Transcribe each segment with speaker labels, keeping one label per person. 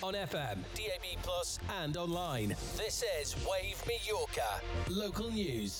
Speaker 1: on FM, DAB+, and online. This is Wave Mallorca. Local news.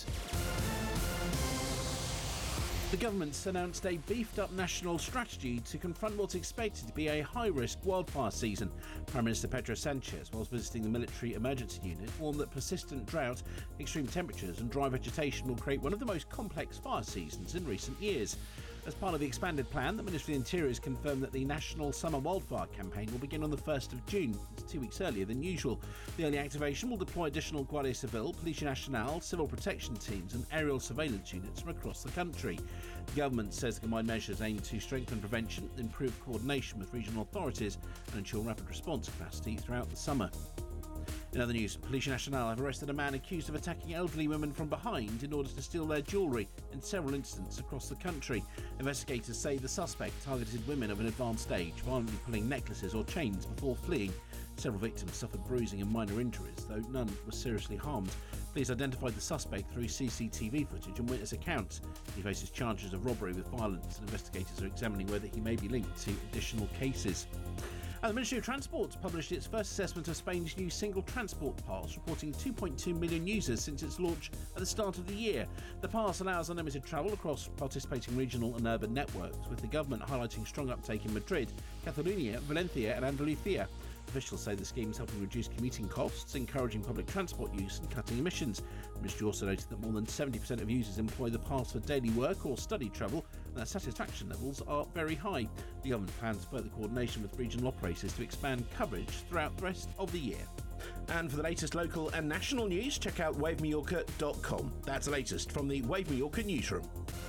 Speaker 2: The government's announced a beefed-up national strategy to confront what's expected to be a high-risk wildfire season. Prime Minister Pedro Sanchez, whilst visiting the military emergency unit, warned that persistent drought, extreme temperatures and dry vegetation will create one of the most complex fire seasons in recent years. As part of the expanded plan, the Ministry of the Interior has confirmed that the National Summer Wildfire Campaign will begin on the 1st of June. It's 2 weeks earlier than usual. The early activation will deploy additional Guardia Civil, Police Nationale, civil protection teams and aerial surveillance units from across the country. The government says the combined measures aim to strengthen prevention, improve coordination with regional authorities and ensure rapid response capacity throughout the summer. In other news, Police Nationale have arrested a man accused of attacking elderly women from behind in order to steal their jewellery in several incidents across the country. Investigators say the suspect targeted women of an advanced age, violently pulling necklaces or chains before fleeing. Several victims suffered bruising and minor injuries, though none were seriously harmed. Police identified the suspect through CCTV footage and witness accounts. He faces charges of robbery with violence, and investigators are examining whether he may be linked to additional cases. And the Ministry of Transport published its first assessment of Spain's new single transport pass, reporting 2.2 million users since its launch at the start of the year. The pass allows unlimited travel across participating regional and urban networks, with the government highlighting strong uptake in Madrid, Catalonia, Valencia and Andalusia. Officials say the scheme is helping reduce commuting costs, encouraging public transport use and cutting emissions. The Ministry also noted that more than 70% of users employ the pass for daily work or study travel, and their satisfaction levels are very high. The government plans further coordination with regional operators to expand coverage throughout the rest of the year. And for the latest local and national news, check out wavemallorca.com. That's the latest from the Wave Mallorca newsroom.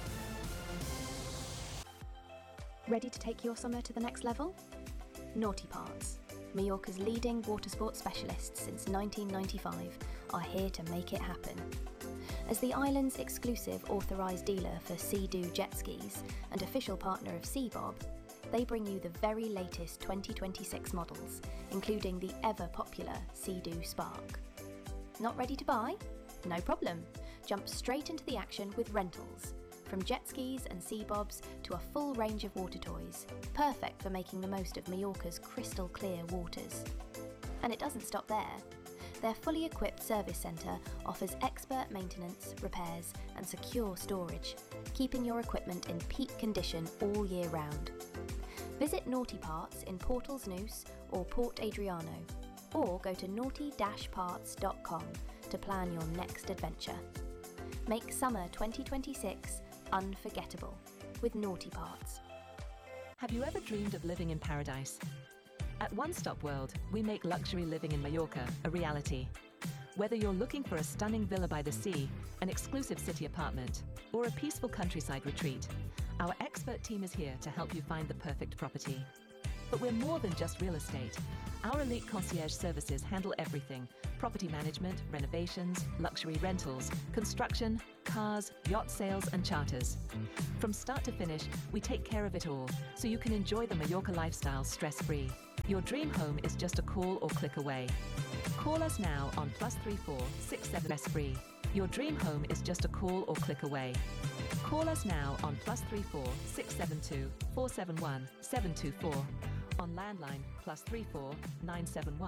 Speaker 3: Ready to take your summer to the next level? Naughty Parts, Mallorca's leading water sports specialists since 1995, are here to make it happen. As the island's exclusive authorised dealer for Sea-Doo jet skis and official partner of Seabob, they bring you the very latest 2026 models, including the ever-popular Sea-Doo Spark. Not ready to buy? No problem. Jump straight into the action with rentals. From jet skis and Seabobs to a full range of water toys, perfect for making the most of Mallorca's crystal clear waters. And it doesn't stop there. Their fully equipped service centre offers expert maintenance, repairs and secure storage, keeping your equipment in peak condition all year round. Visit Naughty Parts in Portals Neus or Port Adriano, or go to naughty-parts.com to plan your next adventure. Make summer 2026 unforgettable with Naughty Parts.
Speaker 4: Have you ever dreamed of living in paradise? At One Stop World, we make luxury living in Mallorca a reality. Whether you're looking for a stunning villa by the sea, an exclusive city apartment, or a peaceful countryside retreat, our expert team is here to help you find the perfect property. But we're more than just real estate. Our elite concierge services handle everything: property management, renovations, luxury rentals, construction, cars, yacht sales and charters. From start to finish, we take care of it all, so you can enjoy the Mallorca lifestyle stress-free. Your dream home is just a call or click away. Call us now on +34 67 stress-free. Your dream home is just a call or click away. Call us now on +34 672 471 724. On landline +34 971